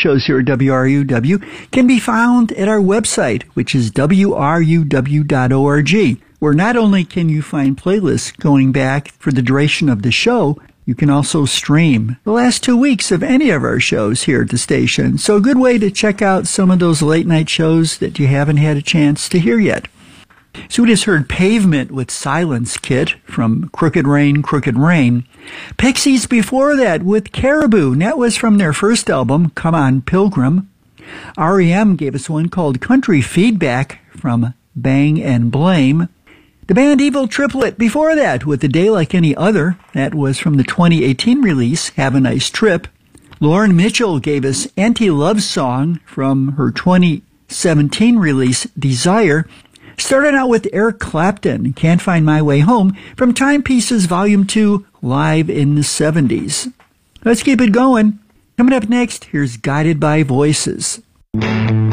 shows here at WRUW can be found at our website, which is WRUW.org, where not only can you find playlists going back for the duration of the show, you can also stream the last 2 weeks of any of our shows here at the station. So a good way to check out some of those late night shows that you haven't had a chance to hear yet. So we just heard Pavement with Silence Kit from Crooked Rain, Crooked Rain. Pixies before that with Caribou, and that was from their first album, Come On Pilgrim. REM gave us one called Country Feedback from Bang and Blame. The band Evil Triplet before that with A Day Like Any Other. That was from the 2018 release, Have a Nice Trip. Lauren Mitchell gave us Anti-Love Song from her 2017 release, Desire. Started out with Eric Clapton, Can't Find My Way Home, from Timepieces Volume 2, Live in the 70s. Let's keep it going. Coming up next, here's Guided by Voices.